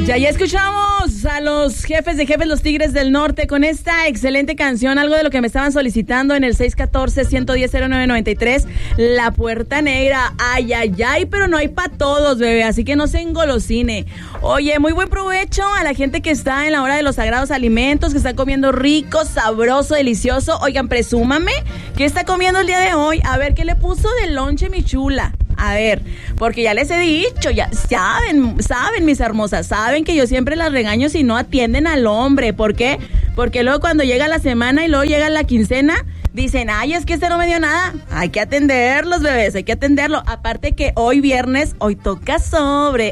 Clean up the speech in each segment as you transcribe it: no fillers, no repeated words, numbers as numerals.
Ya escuchamos a los jefes de jefes, los Tigres del Norte, con esta excelente canción, algo de lo que me estaban solicitando en el 614-110-0993, La Puerta Negra. Ay, ay, ay, pero no hay para todos, bebé, así que no se engolosine. Oye, muy buen provecho a la gente que está en la hora de los sagrados alimentos, que está comiendo rico, sabroso, delicioso. Oigan, presúmame, ¿qué está comiendo el día de hoy? A ver, ¿qué le puso de lonche mi chula? A ver, porque ya les he dicho, ya saben mis hermosas, saben que yo siempre las regaño si no atienden al hombre. ¿Por qué? Porque luego cuando llega la semana y luego llega la quincena, dicen, ay, es que este no me dio nada. Hay que atenderlos, bebés, hay que atenderlo. Aparte que hoy viernes, hoy toca sobre.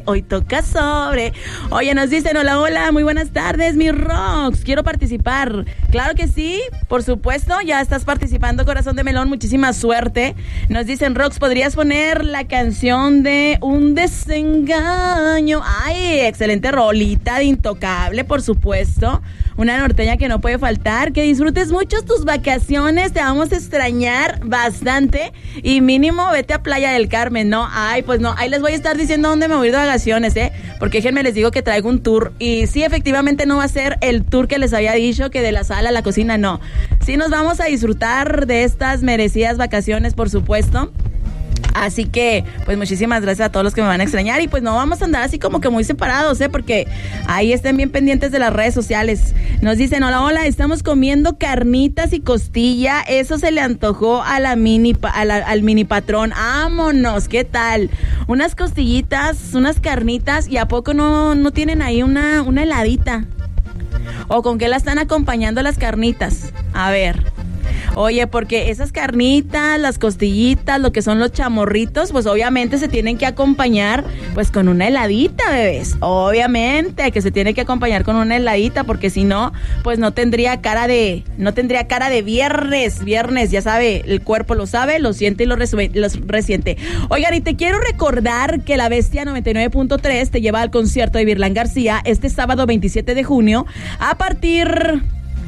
Oye, nos dicen, hola, muy buenas tardes, mi Rox, quiero participar. Claro que sí, por supuesto, ya estás participando, corazón de melón, muchísima suerte. Nos dicen, Rox, ¿podrías poner la canción de Un Desengaño? Ay, excelente rolita de Intocable, por supuesto. Una norteña que no puede faltar. Que disfrutes mucho tus vacaciones, te vamos a extrañar bastante. Y mínimo vete a Playa del Carmen, ¿no? Ay, pues no, ahí les voy a estar diciendo dónde me voy de vacaciones, porque déjenme les digo que traigo un tour. Y sí, efectivamente no va a ser el tour que les había dicho, que de la sala a la cocina, no. Sí nos vamos a disfrutar de estas merecidas vacaciones, por supuesto. Así que, pues muchísimas gracias a todos los que me van a extrañar. Y pues no vamos a andar así como que muy separados, porque ahí estén bien pendientes de las redes sociales. Nos dicen, hola, estamos comiendo carnitas y costilla. Eso se le antojó a al mini patrón. Vámonos, ¿qué tal? Unas costillitas, unas carnitas. ¿Y a poco no tienen ahí una heladita? ¿O con qué la están acompañando las carnitas? A ver. Oye, porque esas carnitas, las costillitas, lo que son los chamorritos, pues obviamente se tienen que acompañar pues con una heladita, bebés. Obviamente que se tiene que acompañar con una heladita, porque si no, pues no tendría cara de viernes. Viernes, ya sabe, el cuerpo lo sabe, lo siente y lo resiente. Oigan, y te quiero recordar que La Bestia 99.3 te lleva al concierto de Virlán García este sábado 27 de junio a partir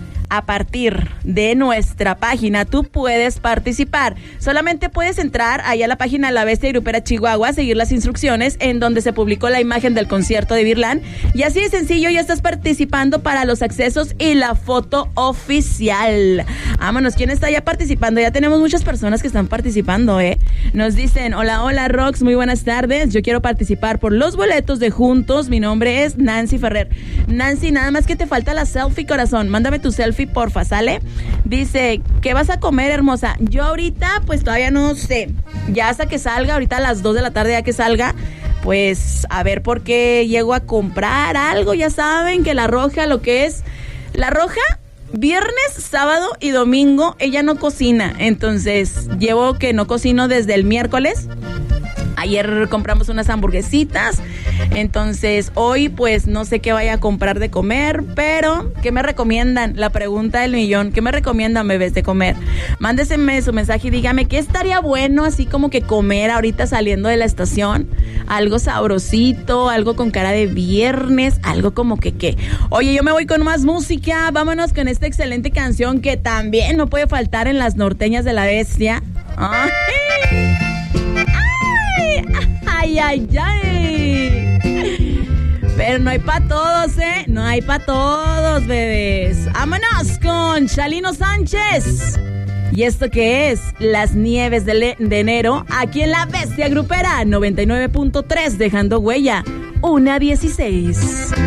de nuestra página. Tú puedes participar. Solamente puedes entrar ahí a la página de La Bestia Grupera Chihuahua, seguir las instrucciones en donde se publicó la imagen del concierto de Virlán, y así de sencillo ya estás participando para los accesos y la foto oficial. Vámonos, ¿quién está ya participando? Ya tenemos muchas personas que están participando, Nos dicen, hola Rox, muy buenas tardes, yo quiero participar por los boletos de Juntos. Mi nombre es Nancy Ferrer. Nancy, nada más que te falta la selfie, corazón. Mándame tu selfie, porfa, ¿sale? Dice, ¿qué vas a comer, hermosa? Yo ahorita, pues todavía no sé. Ya hasta que salga, ahorita a las 2 de la tarde, ya que salga, pues a ver por qué llego a comprar algo. Ya saben que la Roja, lo que es la Roja, viernes, sábado y domingo, ella no cocina. Entonces, llevo que no cocino desde el miércoles. Ayer compramos unas hamburguesitas, entonces hoy pues no sé qué vaya a comprar de comer, pero ¿qué me recomiendan? La pregunta del millón, ¿qué me recomiendan, bebés, de comer? Mándeseme su mensaje y dígame qué estaría bueno así como que comer ahorita saliendo de la estación. Algo sabrosito, algo con cara de viernes, algo como que qué. Oye, yo me voy con más música, vámonos con esta excelente canción que también no puede faltar en las norteñas de La Bestia. ¡Ay! Ay. Pero no hay para todos, no hay para todos, bebés. Vámonos con Chalino Sánchez. ¿Y esto qué es? Las nieves de enero, aquí en La Bestia Grupera 99.3, dejando huella, 1:16.